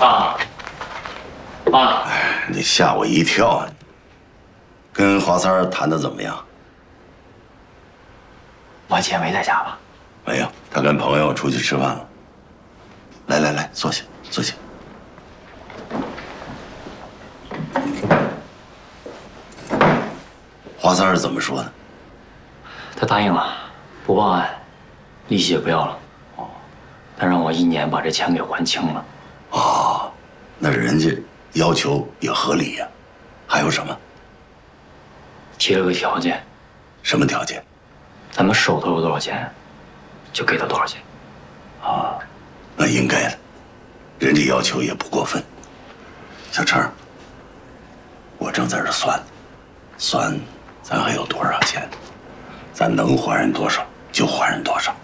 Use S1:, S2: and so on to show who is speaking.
S1: 爸，爸，
S2: 你吓我一跳啊！跟华三儿谈的怎么样？
S1: 我姐没在家吧？
S2: 没有，他跟朋友出去吃饭了。来来来，坐下，坐下。华三儿怎么说的？
S1: 他答应了，不报案，利息也不要了。哦，他让我1年把这钱给还清了。
S2: 哦，那人家要求也合理呀。还有什么？
S1: 提了个条件。
S2: 什么条件？
S1: 咱们手头有多少钱，就给他多少钱。
S2: 啊，那应该的，人家要求也不过分。小程，我正在这算呢，算咱还有多少钱，咱能还人多少就还人多少。